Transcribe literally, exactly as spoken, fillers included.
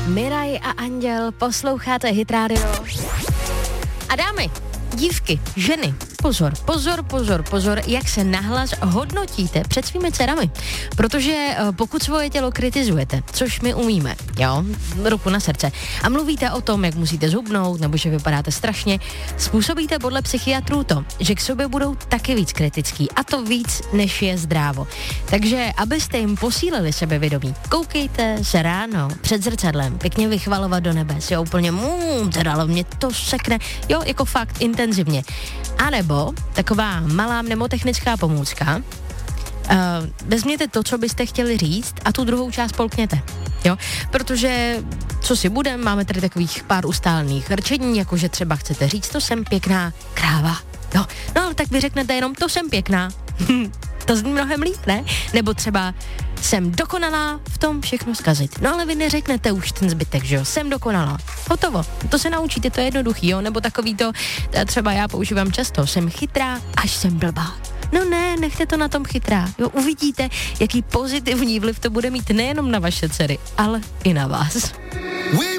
Miraj a Anděl, posloucháte Hit Radio. A dámy, dívky, ženy, pozor, pozor, pozor, pozor, jak se nahlas hodnotíte před svými dcerami. Protože pokud svoje tělo kritizujete, což my umíme, jo, ruku na srdce, a mluvíte o tom, jak musíte zhubnout, nebo že vypadáte strašně, způsobíte podle psychiatrů to, že k sobě budou taky víc kritický, a to víc, než je zdrávo. Takže, abyste jim posílili sebevědomí, koukejte se ráno před zrcadlem, pěkně vychvalovat do nebes, jo, úplně, mmm, teda, ale mě to sekne, jo, jako fakt intenzivně. A nebo taková malá mnemotechnická pomůcka, uh, vezměte to, co byste chtěli říct, a tu druhou část polkněte, jo, protože, co si budem, máme tady takových pár ustálených rčení, jakože třeba chcete říct, to jsem pěkná kráva, jo, no, tak vy řeknete jenom, to jsem pěkná, to zní mnohem líp, ne? Nebo třeba jsem dokonalá v tom všechno zkazit. No ale vy neřeknete už ten zbytek, že jo? Jsem dokonalá. Hotovo. To se naučíte, to je jednoduchý, jo? Nebo takový to, třeba já používám často, jsem chytrá, až jsem blbá. No ne, nechte to na tom chytrá. Jo, uvidíte, jaký pozitivní vliv to bude mít nejenom na vaše dcery, ale i na vás.